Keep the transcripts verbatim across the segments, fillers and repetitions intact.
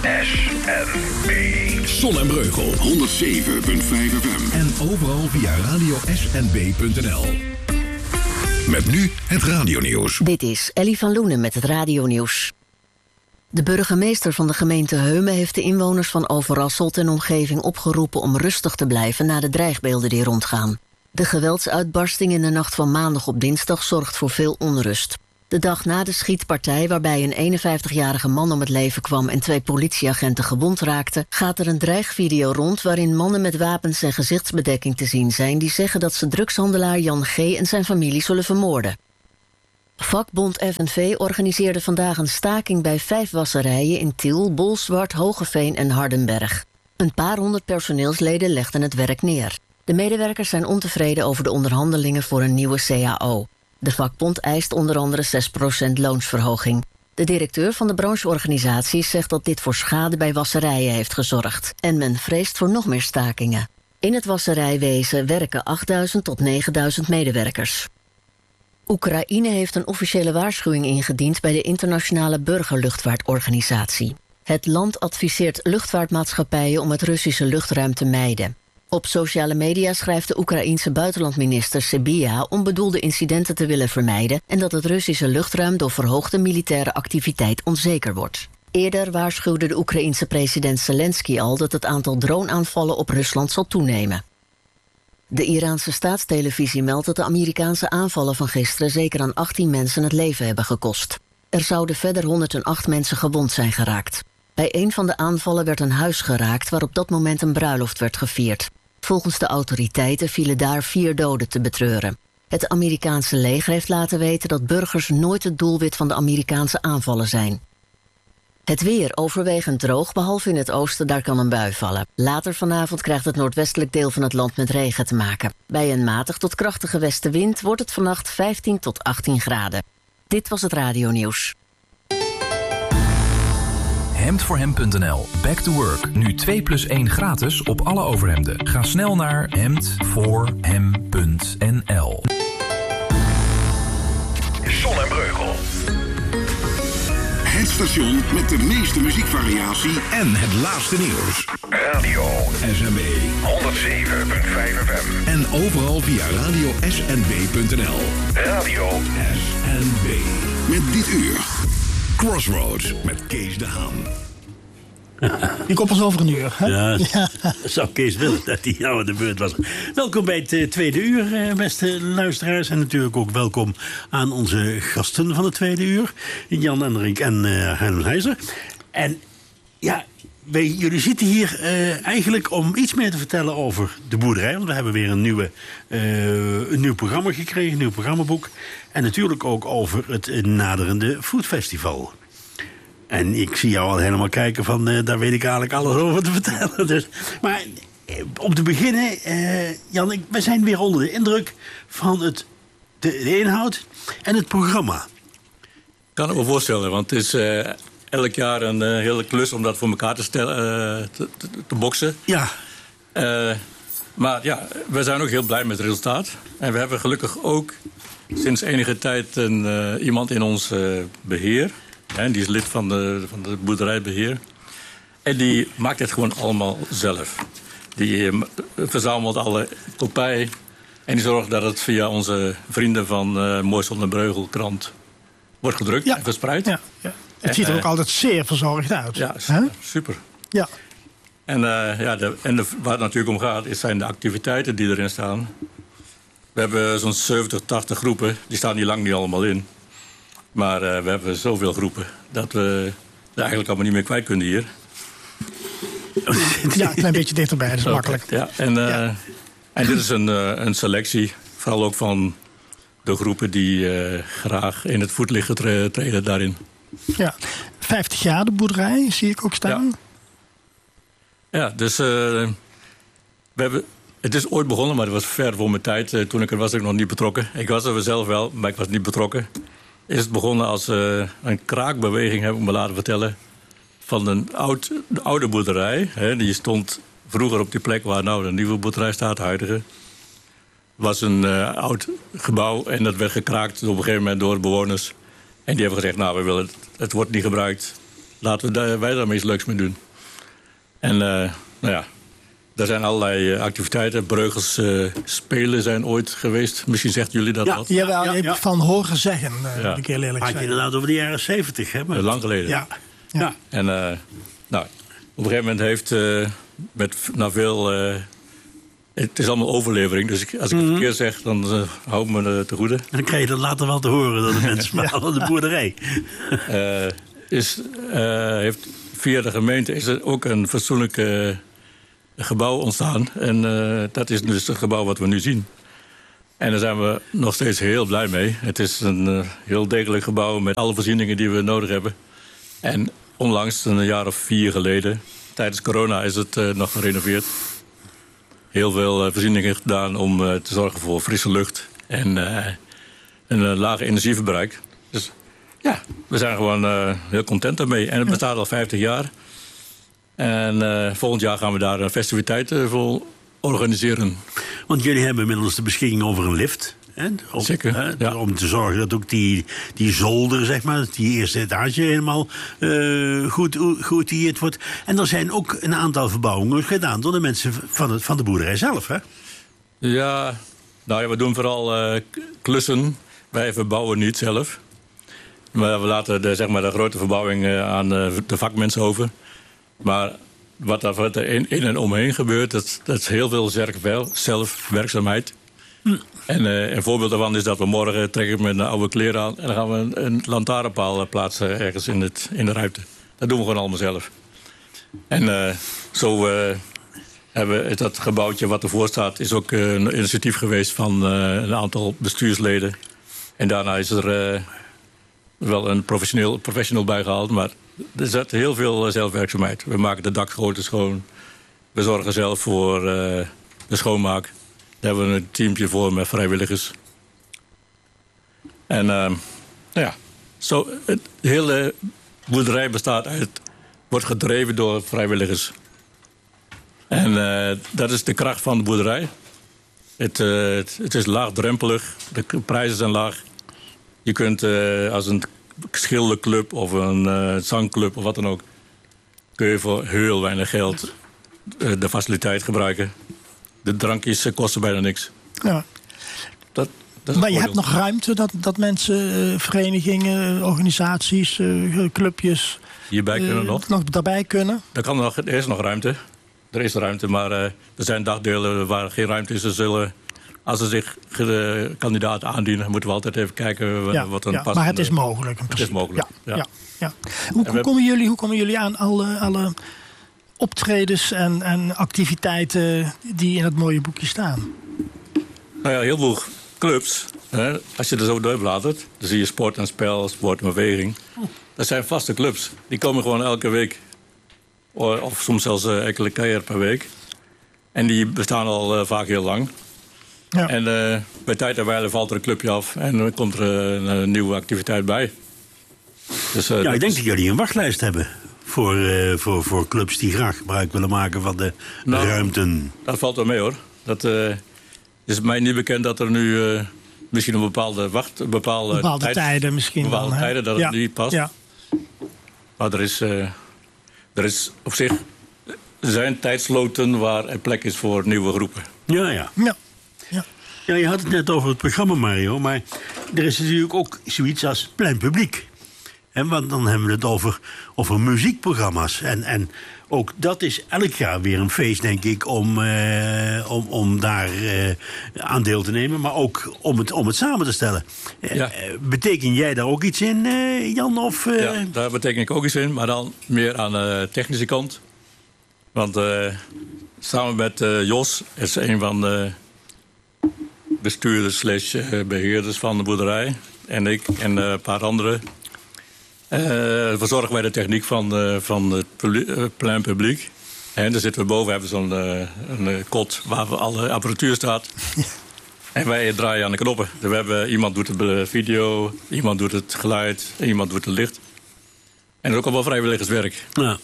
S N B. Zon en Breugel, honderdzeven komma vijf F M. En overal via radio s n b punt n l. Met nu het radionieuws. Dit is Ellie van Loenen met het radionieuws. De burgemeester van de gemeente Heumen heeft de inwoners van Overasselt en omgeving opgeroepen om rustig te blijven na de dreigbeelden die rondgaan. De geweldsuitbarsting in de nacht van maandag op dinsdag zorgt voor veel onrust. De dag na de schietpartij, waarbij een eenenvijftigjarige man om het leven kwam en twee politieagenten gewond raakten, gaat er een dreigvideo rond waarin mannen met wapens en gezichtsbedekking te zien zijn die zeggen dat ze drugshandelaar Jan G. en zijn familie zullen vermoorden. Vakbond F N V organiseerde vandaag een staking bij vijf wasserijen in Tiel, Bolsward, Hogeveen en Hardenberg. Een paar honderd personeelsleden legden het werk neer. De medewerkers zijn ontevreden over de onderhandelingen voor een nieuwe C A O. De vakbond eist onder andere zes procent loonsverhoging. De directeur van de brancheorganisatie zegt dat dit voor schade bij wasserijen heeft gezorgd. En men vreest voor nog meer stakingen. In het wasserijwezen werken achtduizend tot negenduizend medewerkers. Oekraïne heeft een officiële waarschuwing ingediend bij de Internationale Burgerluchtvaartorganisatie. Het land adviseert luchtvaartmaatschappijen om het Russische luchtruim te mijden. Op sociale media schrijft de Oekraïense buitenlandminister Sybiha onbedoelde incidenten te willen vermijden en dat het Russische luchtruim door verhoogde militaire activiteit onzeker wordt. Eerder waarschuwde de Oekraïense president Zelensky al dat het aantal droneaanvallen op Rusland zal toenemen. De Iraanse staatstelevisie meldt dat de Amerikaanse aanvallen van gisteren zeker aan achttien mensen het leven hebben gekost. Er zouden verder honderdacht mensen gewond zijn geraakt. Bij een van de aanvallen werd een huis geraakt waar op dat moment een bruiloft werd gevierd. Volgens de autoriteiten vielen daar vier doden te betreuren. Het Amerikaanse leger heeft laten weten dat burgers nooit het doelwit van de Amerikaanse aanvallen zijn. Het weer overwegend droog, behalve in het oosten, daar kan een bui vallen. Later vanavond krijgt het noordwestelijk deel van het land met regen te maken. Bij een matig tot krachtige westenwind wordt het vannacht vijftien tot achttien graden. Dit was het radionieuws. hemd voor hem punt n l. Back to work. Nu twee plus één gratis op alle overhemden. Ga snel naar hemd voor hem punt n l. Zon en Breugel. Het station met de meeste muziekvariatie en het laatste nieuws. Radio S N B honderdzeven komma vijf F M. en overal via radio s n b punt n l. Radio S N B. Met dit uur Crossroads met Kees de Haan. Die komt pas over een uur. Hè? Ja, ja, dat zou Kees willen dat hij nou aan de beurt was. Welkom bij het uh, tweede uur, uh, beste luisteraars. En natuurlijk ook welkom aan onze gasten van het tweede uur. Jan Enderink en uh, Herman Heijzer. En ja, wij, jullie zitten hier uh, eigenlijk om iets meer te vertellen over de boerderij. Want we hebben weer een, nieuwe, uh, een nieuw programma gekregen, een nieuw programmaboek. En natuurlijk ook over het naderende Foodfestival. En ik zie jou al helemaal kijken van, uh, daar weet ik eigenlijk alles over te vertellen. Dus, maar uh, om te beginnen, uh, Jan, ik, we zijn weer onder de indruk van het, de, de inhoud en het programma. Ik kan het me voorstellen, want het is uh, elk jaar een uh, hele klus om dat voor elkaar te stellen, uh, te, te, te boksen. Ja. Uh, maar ja, we zijn ook heel blij met het resultaat. En we hebben gelukkig ook sinds enige tijd een, uh, iemand in ons uh, beheer. En die is lid van de, van de boerderijbeheer. En die maakt het gewoon allemaal zelf. Die uh, verzamelt alle kopij. En die zorgt dat het via onze vrienden van uh, Mooi Zon en Breugel krant wordt gedrukt ja. en verspreid. Ja, ja. Het en, ziet er ook uh, altijd zeer verzorgd uit. Ja, He? super. Ja. En, uh, ja, de, en de, waar het natuurlijk om gaat, is zijn de activiteiten die erin staan. We hebben zo'n zeventig, tachtig groepen. Die staan hier lang niet allemaal in. Maar uh, we hebben zoveel groepen dat we er eigenlijk allemaal niet meer kwijt kunnen hier. Ja, een klein beetje dichterbij, dat is Zo, makkelijk. Ja, en, uh, ja. en dit is een, uh, een selectie, vooral ook van de groepen die uh, graag in het voetlicht tre- treden daarin. Ja, vijftig jaar de boerderij, zie ik ook staan. Ja, ja dus uh, we hebben... Het is ooit begonnen, maar het was ver voor mijn tijd. Uh, toen ik er was, was ik nog niet betrokken. Ik was er zelf wel, maar ik was niet betrokken. Is het begonnen als uh, een kraakbeweging, heb ik me laten vertellen, van een oud, de oude boerderij. Hè, die stond vroeger op die plek waar nou de nieuwe boerderij staat, de huidige. Was een uh, oud gebouw en dat werd gekraakt op een gegeven moment door bewoners. En die hebben gezegd, nou, we willen het, het wordt niet gebruikt. laten we daar, wij daar iets leuks mee doen. En uh, nou ja, er zijn allerlei activiteiten. Breugels uh, spelen zijn ooit geweest. Misschien zegt jullie dat ja, al. Jawel, ja, heb ja. ik van horen zeggen, uh, Ja. moet ik heel eerlijk Had je zeggen. inderdaad over de jaren zeventig, hè? Maar... Lang geleden. Ja. Ja. ja. En uh, nou, op een gegeven moment heeft uh, met na veel... Uh, het is allemaal overlevering, dus ik, als ik Mm-hmm. het verkeerd zeg, dan uh, hou ik me uh, te goede. En dan krijg je dat later wel te horen, dat de mensen maar aan de boerderij. Uh, is, uh, heeft via de gemeente is er ook een fatsoenlijk uh, gebouw ontstaan. En uh, dat is dus het gebouw wat we nu zien. En daar zijn we nog steeds heel blij mee. Het is een uh, heel degelijk gebouw met alle voorzieningen die we nodig hebben. En onlangs, een jaar of vier geleden, tijdens corona, is het uh, nog gerenoveerd. Heel veel uh, voorzieningen gedaan om uh, te zorgen voor frisse lucht en uh, een uh, lage energieverbruik. Dus ja, we zijn gewoon uh, heel content daarmee. En het bestaat al vijftig jaar. En uh, volgend jaar gaan we daar een festiviteit uh, voor organiseren. Want jullie hebben inmiddels de beschikking over een lift. Hè? Om, Zeker, hè, ja. Om te zorgen dat ook die, die zolder, zeg maar, die eerste etage helemaal uh, goed, goed geïerd wordt. En er zijn ook een aantal verbouwingen gedaan door de mensen van, het, van de boerderij zelf, hè? Ja, nou ja, we doen vooral uh, klussen. Wij verbouwen niet zelf. Maar we laten de, zeg maar, de grote verbouwing uh, aan uh, de vakmensen over. Maar wat daar wat er in, in en omheen gebeurt, dat, dat is heel veel zelfwerkzaamheid. Hm. En uh, een voorbeeld daarvan is dat we morgen trekken met een oude kleren aan en dan gaan we een, een lantaarnpaal plaatsen ergens in, het, in de ruimte. Dat doen we gewoon allemaal zelf. En uh, zo uh, hebben we dat gebouwtje wat ervoor staat, is ook uh, een initiatief geweest van uh, een aantal bestuursleden. En daarna is er uh, wel een professioneel, professional bijgehaald, maar er zit heel veel uh, zelfwerkzaamheid. We maken de dakgoten schoon. We zorgen zelf voor uh, de schoonmaak. Daar hebben we een teampje voor met vrijwilligers. En uh, nou ja, zo, het hele boerderij bestaat uit, wordt gedreven door vrijwilligers. En uh, dat is de kracht van de boerderij. Het, uh, het, het is laagdrempelig, de prijzen zijn laag. Je kunt uh, als een schilderclub of een uh, zangclub of wat dan ook, kun je voor heel weinig geld uh, de faciliteit gebruiken. De drankjes uh, kosten bijna niks. Ja. Dat, dat Maar je hebt nog ruimte dat, dat mensen, uh, verenigingen, organisaties, uh, clubjes hierbij kunnen uh, nog. nog daarbij kunnen? Er, kan nog, er is nog ruimte. Er is ruimte, maar uh, er zijn dagdelen waar geen ruimte is. Er zullen, als er zich uh, kandidaten aandienen, moeten we altijd even kijken uh, Ja, wat een ja, pas. maar het is mogelijk. Het is mogelijk, Ja, ja. ja. Ja. Hoe, hoe, komen jullie, hoe komen jullie aan alle, alle optredens en, en activiteiten die in het mooie boekje staan? Nou ja, heel veel clubs. Hè, als je er zo doorbladert, dan zie je sport en spel, sport en beweging. Dat zijn vaste clubs. Die komen gewoon elke week. Of, of soms zelfs uh, enkele keer per week. En die bestaan al uh, vaak heel lang. Ja. En uh, bij tijd en wijle valt er een clubje af en dan komt er uh, een nieuwe activiteit bij. Dus, uh, Ja, dat ik denk is- dat jullie een wachtlijst hebben voor, uh, voor, voor clubs die graag gebruik willen maken van de Nou, ruimten. Dat valt wel mee hoor. Dat uh, is mij niet bekend dat er nu uh, misschien een bepaalde wacht, een bepaalde, Bepaalde tijd- tijden misschien bepaalde dan, hè? tijden dat Ja, het niet past. Ja. Maar er is, uh, er is op zich er zijn tijdsloten waar er plek is voor nieuwe groepen. Ja, ja. Ja. Ja. Ja, je had het net over het programma, Mario. Maar er is natuurlijk ook zoiets als plein publiek. En want dan hebben we het over, over muziekprogramma's. En, en ook dat is elk jaar weer een feest, denk ik, om, eh, om, om daar eh, aan deel te nemen. Maar ook om het, om het samen te stellen. Eh, Ja. eh, beteken jij daar ook iets in, eh, Jan? Of, eh? Ja, daar beteken ik ook iets in, maar dan meer aan de technische kant. Want uh, samen met uh, Jos, dat is een van de bestuurders slash uh, beheerders van de boerderij, en ik en uh, een paar anderen, uh, verzorgen wij de techniek van, uh, van het publiek, uh, plein publiek. En daar zitten we boven, hebben we zo'n uh, een uh, kot waar we alle apparatuur staat. En wij draaien aan de knoppen. Dus we hebben, iemand doet de video, iemand doet het geluid, iemand doet het licht. En dat is ook al wel vrijwilligerswerk. Ja.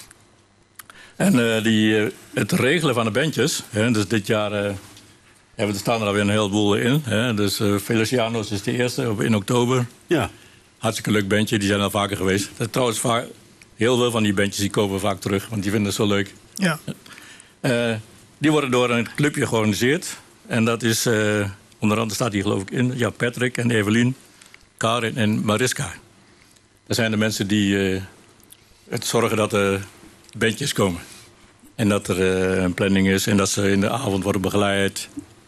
En uh, die, uh, het regelen van de bandjes, hè, dus dit jaar uh, hebben, er staan er alweer een heleboel in. Hè, dus uh, Feliciano's is de eerste op, in oktober. Ja. Hartstikke leuk bandje, die zijn al vaker geweest. Dat is trouwens vaak heel veel van die bandjes die komen vaak terug, want die vinden het zo leuk. Ja. Uh, die worden door een clubje georganiseerd. En dat is, uh, onder andere staat hier geloof ik in, ja, Patrick en Evelien, Karin en Mariska. Dat zijn de mensen die uh, het zorgen dat er bandjes komen. En dat er uh, een planning is en dat ze in de avond worden begeleid.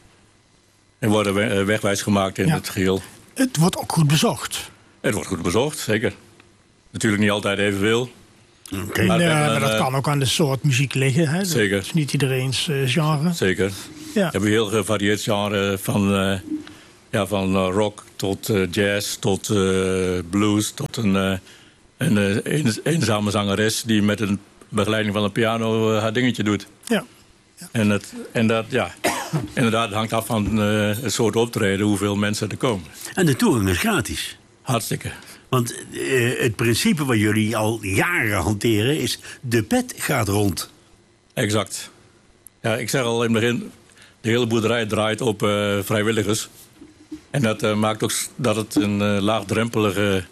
En worden we, wegwijs gemaakt in ja. het geheel. Het wordt ook goed bezocht. Het wordt goed bezocht, zeker. Natuurlijk niet altijd evenveel. Okay. Maar, nee, een, maar dat uh, kan ook aan de soort muziek liggen. Hè? Zeker. Dat is niet iedereen's uh, genre. Zeker. Ja. We hebben een heel gevarieerd genre van, uh, ja, van uh, rock tot uh, jazz, tot uh, blues, tot een, uh, een, uh, een eenzame zangeres die met een begeleiding van een piano uh, haar dingetje doet. Ja. Ja. En, het, en dat, ja, inderdaad, het hangt af van uh, het soort optreden, hoeveel mensen er komen. En de toegang is gratis. Hartstikke. Want uh, het principe wat jullie al jaren hanteren is, de pet gaat rond. Exact. Ja, ik zeg al in het begin, de hele boerderij draait op uh, vrijwilligers. En dat uh, maakt ook dat het een uh, laagdrempelige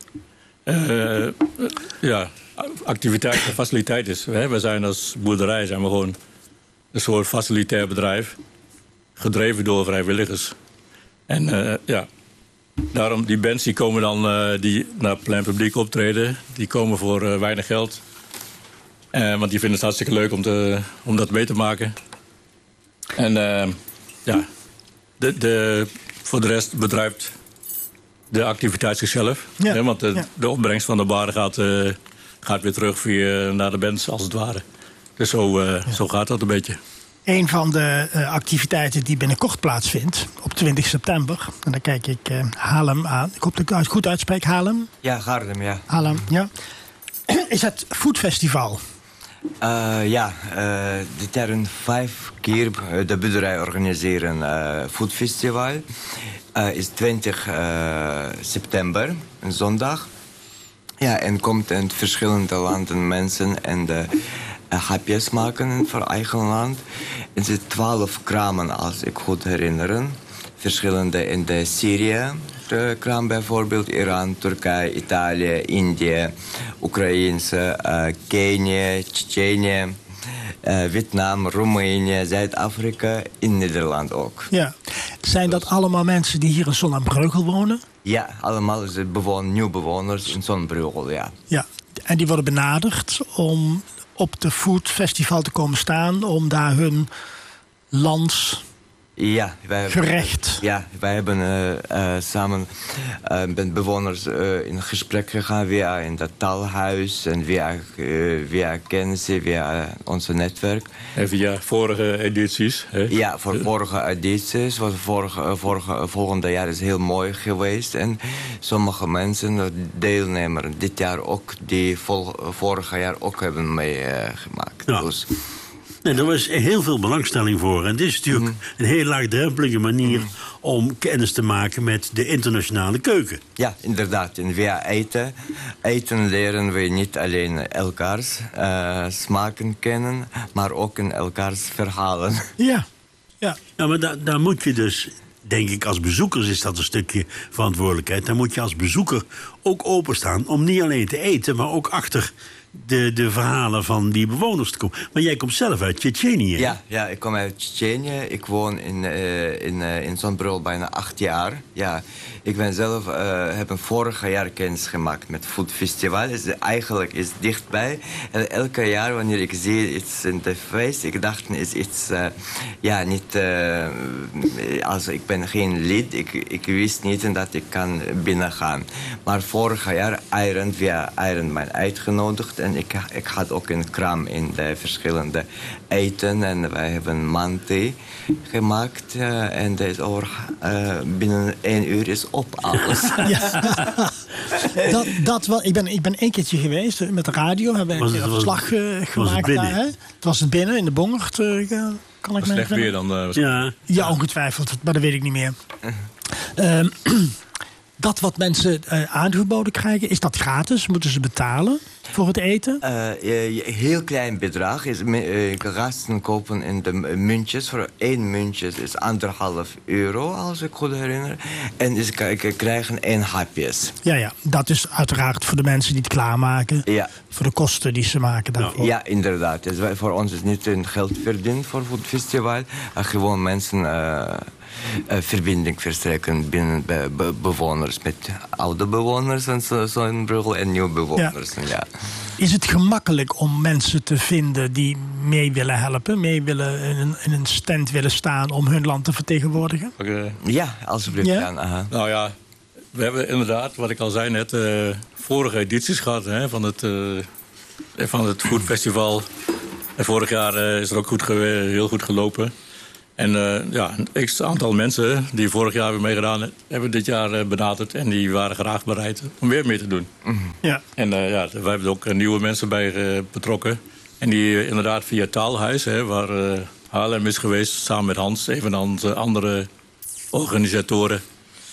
uh, uh, ja, activiteit en faciliteit is. We zijn als boerderij zijn we gewoon een soort facilitair bedrijf, gedreven door vrijwilligers. En uh, ja, daarom die bands die komen dan, uh, die naar plein publiek optreden, die komen voor uh, weinig geld. Uh, want die vinden het hartstikke leuk om, te, om dat mee te maken. En uh, ja, de, de, voor de rest bedrijft de activiteit zichzelf. Ja. Hè, want de, ja. de opbrengst van de bar gaat, uh, gaat weer terug via, naar de bands, als het ware. Dus zo, uh, ja. zo gaat dat een beetje. Een van de uh, activiteiten die binnenkort plaatsvindt, op twintig september... en dan kijk ik uh, Haarlem aan. Ik hoop dat ik het goed uitspreek, Haarlem. Ja, Haarlem, ja. Haarlem, ja. Is het Foodfestival? Uh, ja, uh, dit jaar een vijf keer de boerderij organiseren uh, Foodfestival. Uh, is twintig september, een zondag. Ja, en komt in verschillende landen mensen en de uh, hapjes maken voor eigen land. Er zijn twaalf kramen, als ik goed herinner. Verschillende in de Syrië. De kraam bijvoorbeeld Iran, Turkije, Italië, Indië, Oekraïnse, uh, Kenia, Tsjetsjenië, uh, Vietnam, Roemenië, Zuid-Afrika, in Nederland ook. Ja. Zijn dat allemaal mensen die hier in Zon en Breugel wonen? Ja, allemaal bewoon, nieuwe bewoners in Zon en Breugel, ja. Ja, en die worden benaderd om op de Food Festival te komen staan, om daar hun lands... Ja, wij gerecht. Ja, wij hebben uh, uh, samen uh, met bewoners uh, in gesprek gegaan via in het taalhuis en via, uh, via kennissen, via uh, ons netwerk. En via vorige edities? Hè? Ja, voor vorige edities. Want vorige, vorige, volgende jaar is heel mooi geweest. En sommige mensen, deelnemers, dit jaar ook, die vol, vorig jaar ook hebben meegemaakt. Uh, ja. Dus, nee, er was heel veel belangstelling voor. En dit is natuurlijk mm. een heel laagdrempelige manier mm. om kennis te maken met de internationale keuken. Ja, inderdaad. En via eten, eten leren we niet alleen elkaars uh, smaken kennen, maar ook in elkaars verhalen. Ja, ja. ja maar da- daar moet je dus, denk ik, als bezoekers is dat een stukje verantwoordelijkheid. Dan moet je als bezoeker ook openstaan om niet alleen te eten, maar ook achter De, de verhalen van die bewoners te komen. Maar jij komt zelf uit Tsjetsjenië. Ja, ja, ik kom uit Tsjetsjenië. Ik woon in, uh, in, uh, in Zon en Breugel bijna acht jaar. Ja, ik ben zelf, uh, heb een vorig jaar kennis gemaakt met Food Festival. Dus eigenlijk is het dichtbij. En elke jaar wanneer ik zie iets in de feest, ik dacht is iets, uh, ja, niet, uh, als ik ben geen lid, ik, ik wist niet dat ik kan binnengaan. Maar vorig jaar, Iron, via Iron mij uitgenodigd. En ik, ik had ook een kraam in de verschillende eten. En wij hebben manté gemaakt. Uh, en dat is over, uh, binnen één uur is op alles. Ja. dat, dat wel, ik, ben, ik ben één keertje geweest met de radio. Hebben we een verslag uh, gemaakt was daar. Hè? Het was het binnen, in de Bongert. Uh, kan ik me slecht weer dan? Uh, ja. ja, ongetwijfeld. Maar dat weet ik niet meer. Uh, dat wat mensen uh, aangeboden krijgen, is dat gratis? Moeten ze betalen voor het eten? Uh, heel klein bedrag. Is, uh, gasten kopen in de muntjes. Voor één muntje is anderhalf euro, als ik goed herinner. En ze krijgen één hapjes. Ja, ja, dat is uiteraard voor de mensen die het klaarmaken. Ja. Voor de kosten die ze maken daarvoor. Ja, inderdaad. Dus wij, voor ons is niet een geld verdiend voor het festival. Uh, gewoon mensen uh, uh, verbinding verstrekken binnen be, be, bewoners. Met oude bewoners en zo, zo in Bruegel en nieuwe bewoners. Ja. Ja. Is het gemakkelijk om mensen te vinden die mee willen helpen? Mee willen in een, in een stand willen staan om hun land te vertegenwoordigen? Okay. Ja, alsjeblieft. Ja? Ja. Uh-huh. Nou ja, we hebben inderdaad, wat ik al zei net, uh, vorige edities gehad hè, van het, uh, van het Food Festival. En vorig jaar uh, is het ook goed ge- heel goed gelopen. En uh, ja, een x-aantal mensen die vorig jaar weer meegedaan hebben, hebben dit jaar uh, benaderd. En die waren graag bereid om weer mee te doen. Mm-hmm. Ja. En uh, ja, wij hebben er ook uh, nieuwe mensen bij uh, betrokken. En die uh, inderdaad via Taalhuis, hè, waar uh, Haarlem is geweest, samen met Hans, evenals uh, andere organisatoren,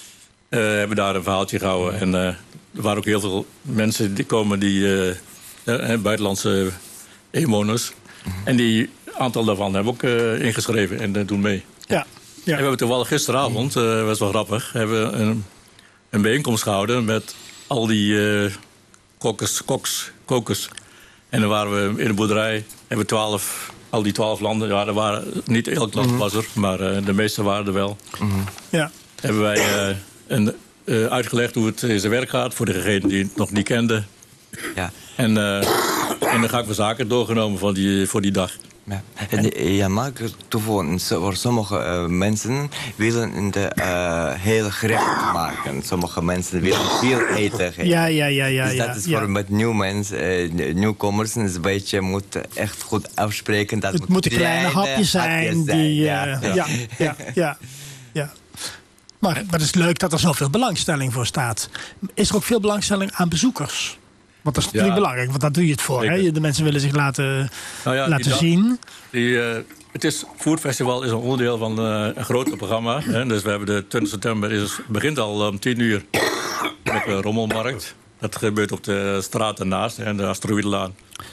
uh, hebben daar een verhaaltje gehouden. En uh, er waren ook heel veel mensen die komen, die uh, uh, buitenlandse inwoners. Mm-hmm. En die aantal daarvan hebben ook uh, ingeschreven en uh, doen mee. Ja. Ja. En we hebben toevallig gisteravond, uh, was wel grappig, hebben we een, een bijeenkomst gehouden met al die uh, kokkers, koks, kokers. En dan waren we in de boerderij, hebben we twaalf, al die twaalf landen, ja, er waren niet elk land was er, maar uh, de meeste waren er wel. Mm-hmm. Ja. Hebben wij uh, een, uh, uitgelegd hoe het in zijn werk gaat voor degenen die het nog niet kenden. Ja. En, uh, en dan ga ik wel zaken doorgenomen van die, voor die dag. Ja, en, ja, maar toevoegen, voor sommige uh, mensen willen in de uh, heel gerecht maken. Sommige mensen willen veel eten geven. Ja, ja, ja, ja. Dus dat ja, is ja. voor met nieuw mensen, uh, nieuwkomers, is een beetje moet echt goed afspreken. Dat het moeten kleine hapjes zijn. hapjes zijn. Die, uh, ja. Ja, ja, ja, ja, ja. Maar, maar het is leuk dat er zoveel belangstelling voor staat. Is er ook veel belangstelling aan bezoekers? Want dat is natuurlijk ja. belangrijk, want daar doe je het voor. Hè? De mensen willen zich laten, nou ja, laten die, zien. Die, uh, het is, Food Festival is een onderdeel van uh, een groot programma. Hè? Dus we hebben de twintig september, is, begint al om tien uur met de rommelmarkt. Dat gebeurt op de straat ernaast, hè, de Asteroïdelaan.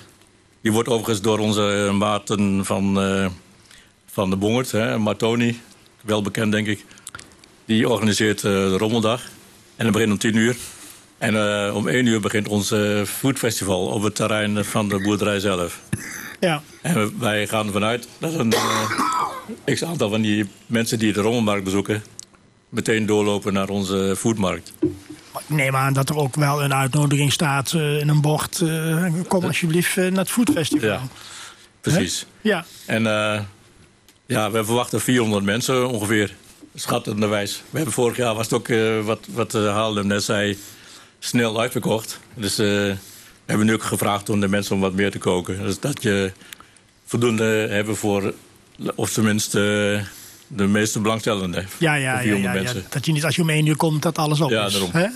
Die wordt overigens door onze maten van, uh, van de Bongert, hè, Martoni, wel bekend denk ik. Die organiseert uh, de rommeldag. En dat begint om tien uur. En uh, om één uur begint ons uh, Food Festival op het terrein van de boerderij zelf. Ja. En wij gaan ervan uit dat een uh, x-aantal van die mensen die de rommelmarkt bezoeken meteen doorlopen naar onze foodmarkt. Ik neem aan dat er ook wel een uitnodiging staat uh, in een bord. Uh, kom alsjeblieft uh, naar het Food Festival. Ja, precies. He? Ja. En uh, ja, we verwachten vierhonderd mensen ongeveer, schattenderwijs. We hebben vorig jaar, was het ook uh, wat, wat uh, Haarlem net zei, snel uitverkocht. Dus uh, we hebben nu ook gevraagd om de mensen om wat meer te koken. Dus dat je voldoende hebben voor, of tenminste uh, de meeste belangstellenden. Ja, ja, ja, ja, ja. Dat je niet als je om één uur komt dat alles op ja, is. Daarom. Hè?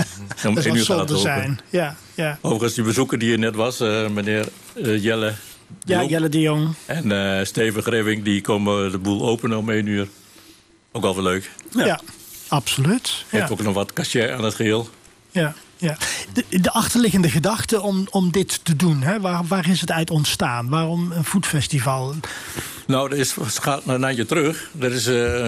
Om dat één uur zal gaat het zijn. Ja, ja. Overigens, die bezoeker die er net was, uh, meneer uh, Jelle. Ja, Jong, Jelle de Jong. En uh, Steven Greving, die komen de boel openen om één uur. Ook wel weer leuk. Ja, ja absoluut. Heeft ja. ook nog wat cachet aan het geheel. Ja. Ja. De, de achterliggende gedachte om, om dit te doen, hè? Waar, waar is het uit ontstaan? Waarom een foodfestival? Nou, er is, het gaat een eindje terug. Er is, uh,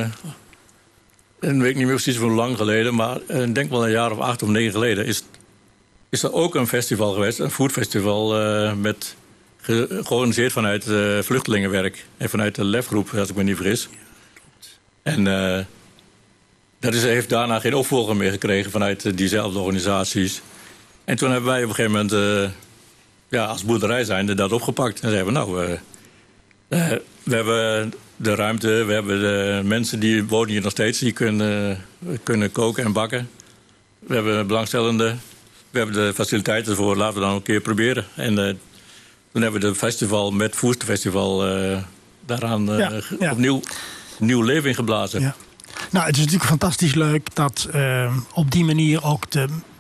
ik weet niet meer precies hoe lang geleden, maar ik uh, denk wel een jaar of acht of negen geleden is, is er ook een festival geweest, een foodfestival uh, met ge, georganiseerd vanuit uh, vluchtelingenwerk en vanuit de Lefgroep, als ik me niet vergis. En uh, dat is, heeft daarna geen opvolger meer gekregen vanuit uh, diezelfde organisaties. En toen hebben wij op een gegeven moment, uh, ja, als boerderij zijnde, dat opgepakt. En zeiden we, nou, uh, uh, we hebben de ruimte, we hebben de mensen die wonen hier nog steeds, die kunnen, uh, kunnen koken en bakken. We hebben belangstellenden, we hebben de faciliteiten ervoor, laten we dan een keer proberen. En uh, toen hebben we de festival met Food Festival uh, daaraan uh, ja, ja. opnieuw nieuw leven ingeblazen. Ja. Nou, het is natuurlijk fantastisch leuk dat uh, op die manier ook de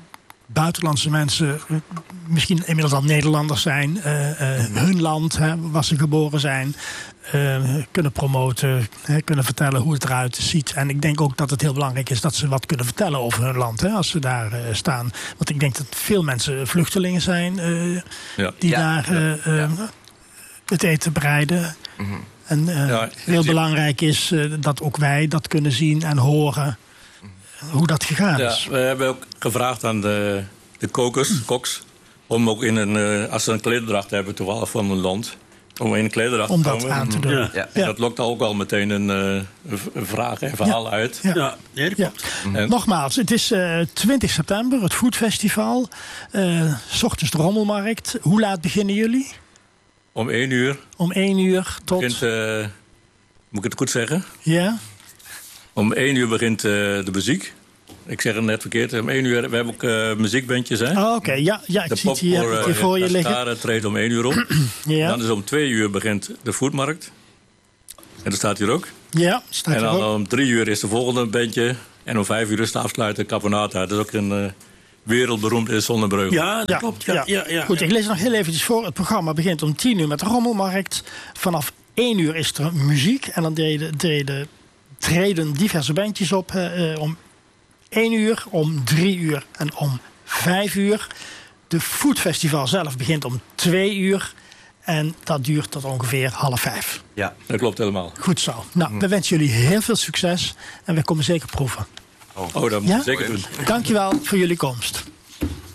buitenlandse mensen, misschien inmiddels al Nederlanders zijn, uh, uh, hun land, hè, waar ze geboren zijn, uh, kunnen promoten, hè, kunnen vertellen hoe het eruit ziet. En ik denk ook dat het heel belangrijk is dat ze wat kunnen vertellen over hun land, hè, als ze daar uh, staan. Want ik denk dat veel mensen vluchtelingen zijn uh, ja. die ja. daar uh, ja. Uh, het eten bereiden. Mm-hmm. En uh, ja, heel belangrijk is uh, dat ook wij dat kunnen zien en horen hoe dat gegaan is. Ja, we hebben ook gevraagd aan de, de kokers, koks, om ook in een, uh, als ze een klederdracht hebben, toevallig van een land, om in een klederdracht om te dat komen. aan te doen. Ja. Ja. Ja. Dat lokt ook al meteen een, uh, een vraag en verhaal ja. uit. Ja. Ja. Ja, ja. En, nogmaals, het is uh, twintig september, het Foodfestival. Uh, 's ochtends de rommelmarkt. Hoe laat beginnen jullie? Om één uur. Om één uur tot... Begint, uh, moet ik het goed zeggen? Ja. Om één uur begint uh, de muziek. Ik zeg het net verkeerd. Om één uur, we hebben ook uh, muziekbandjes, hè? Oh, oké. Okay. Ja, ja, ik de zie het hier, uh, hier voor je liggen. De treedt om één uur op. Ja. Dan is om twee uur begint de foodmarkt. En dat staat hier ook. Ja, staat en hier dan ook. om drie uur is de volgende bandje. En om vijf uur is de afsluiter Caponata. Dat is ook een... Uh, wereldberoemd is Zonnebreugel. Ja, dat ja, klopt. Ja, ja. Ja, ja. Goed, ik lees nog heel eventjes voor. Het programma begint om tien uur met de rommelmarkt. Vanaf één uur is er muziek. En dan deden, deden, treden diverse bandjes op. Uh, om één uur, om drie uur en om vijf uur. De Foodfestival zelf begint om twee uur. En dat duurt tot ongeveer half vijf. Ja, dat klopt helemaal. Goed zo. Nou, we wensen jullie heel veel succes. En we komen zeker proeven. Oh, dat moet je ja? zeker doen. Dankjewel voor jullie komst.